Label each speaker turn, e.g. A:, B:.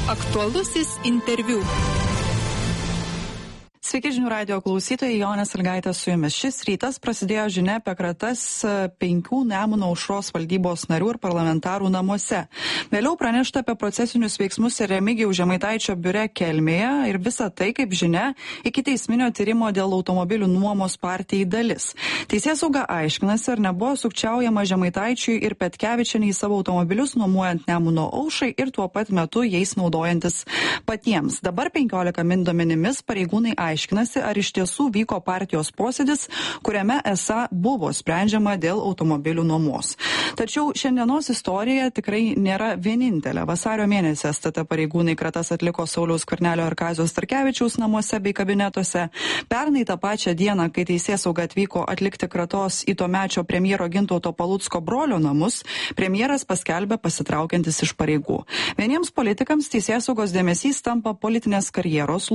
A: Aktualusis interviu.
B: Sveiki žinių radijo klausytojai, Jonė Sąlygaitė su jumis. Šis rytas prasidėjo žinia apie kratas 5 Nemuno aušros valdybos narių ir parlamentarų namuose. Vėliau pranešta apie procesinius veiksmus ir Remigijaus Žemaitaičio biure Kelmėje ir visa tai, kaip žinia, ikiteisminio tyrimo dėl automobilių nuomos partijai dalis. Teisėsauga aiškinasi, ar nebuvo sukčiaujama Žemaitaičiui ir Petkevičienei savo automobilius nuomojant Nemuno aušrai ir tuo pat metu jais naudojantis patiems. Dabar 15 min duomenimis pareigūnai aiškinasi, ar iš tiesų vyko partijos posėdis, kuriame esą buvo sprendžiama dėl automobilių nuomos. Tačiau šiandienos istorija tikrai nėra vienintelė. Vasario mėnesį STT pareigūnai kratas atliko Sauliaus Skvernelio ir Kazio Starkevičiaus namuose bei kabinetuose. Pernai tą pačią dieną, kai teisėsauga atvyko atlikti kratos į tuomečio premjero Gintauto Palucko brolio namus, premjeras paskelbė pasitraukiantis iš pareigų. Vieniems politikams teisėsaugos dėmesys tampa politinės karjeros